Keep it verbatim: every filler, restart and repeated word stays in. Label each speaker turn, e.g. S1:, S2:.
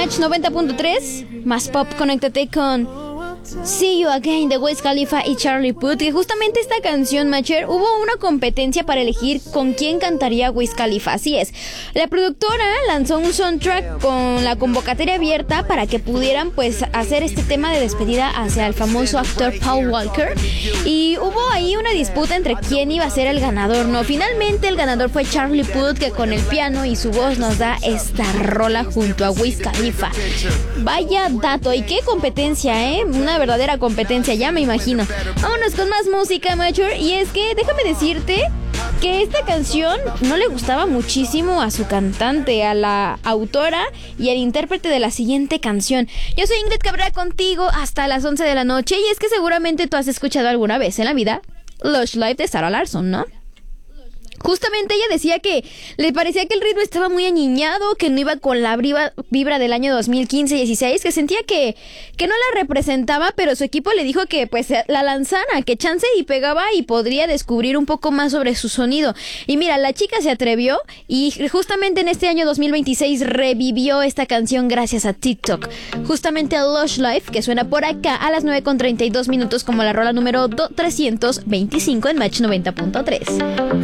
S1: Match noventa punto tres, más pop, conéctate con See You Again de Wiz Khalifa y Charlie Puth. Que justamente esta canción, Matcher, hubo una competencia para elegir con quién cantaría Wiz Khalifa. Así es, la productora lanzó un soundtrack con la convocatoria abierta para que pudieran pues hacer este tema de despedida hacia el famoso actor Paul Walker, y hubo ahí una disputa entre quién iba a ser el ganador. No, finalmente el ganador fue Charlie Puth, que con el piano y su voz nos da esta rola junto a Wiz Khalifa. Vaya dato, y qué competencia, eh, una verdadera competencia, ya me imagino. Vámonos con más música, Mature, y es que déjame decirte que esta canción no le gustaba muchísimo a su cantante, a la autora y al intérprete de la siguiente canción. Yo soy Ingrid Cabrera, contigo hasta las once de la noche, y es que seguramente tú has escuchado alguna vez en la vida Lush Life de Sarah Larsson, ¿no? Justamente ella decía que le parecía que el ritmo estaba muy añiñado, que no iba con la vibra, vibra del año dos mil quince dieciséis, que sentía que, que no la representaba, pero su equipo le dijo que pues la lanzara, que chance y pegaba y podría descubrir un poco más sobre su sonido. Y mira, la chica se atrevió y justamente en este año dos mil veintiséis revivió esta canción gracias a TikTok. Justamente a Lush Life, que suena por acá a las nueve con treinta y dos minutos como la rola número trescientos veinticinco en Match noventa punto tres.